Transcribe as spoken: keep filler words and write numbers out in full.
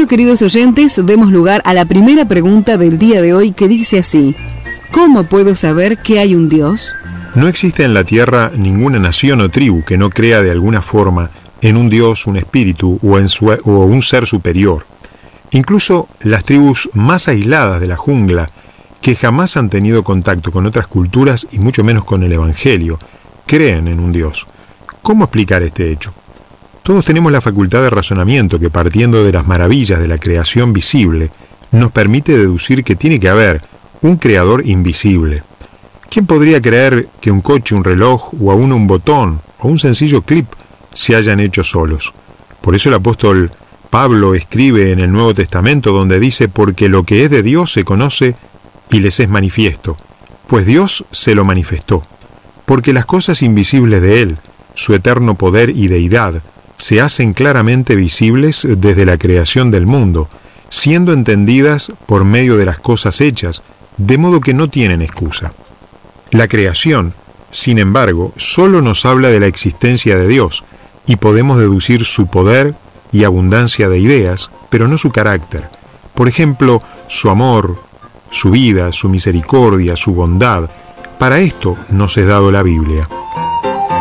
queridos oyentes, demos lugar a la primera pregunta del día de hoy, que dice así: ¿cómo puedo saber que hay un Dios? No existe en la tierra ninguna nación o tribu que no crea de alguna forma en un Dios, un espíritu o, en su, o un ser superior. Incluso las tribus más aisladas de la jungla, que jamás han tenido contacto con otras culturas y mucho menos con el Evangelio, creen en un Dios. ¿Cómo explicar este hecho? Todos tenemos la facultad de razonamiento que, partiendo de las maravillas de la creación visible, nos permite deducir que tiene que haber un creador invisible. ¿Quién podría creer que un coche, un reloj o aún un botón o un sencillo clip se hayan hecho solos? Por eso el apóstol Pablo escribe en el Nuevo Testamento, donde dice: porque lo que es de Dios se conoce y les es manifiesto, pues Dios se lo manifestó. Porque las cosas invisibles de Él, su eterno poder y deidad, se hacen claramente visibles desde la creación del mundo, siendo entendidas por medio de las cosas hechas, de modo que no tienen excusa. La creación, sin embargo, solo nos habla de la existencia de Dios, y podemos deducir su poder y abundancia de ideas, pero no su carácter. Por ejemplo, su amor, su vida, su misericordia, su bondad. Para esto nos es dado la Biblia.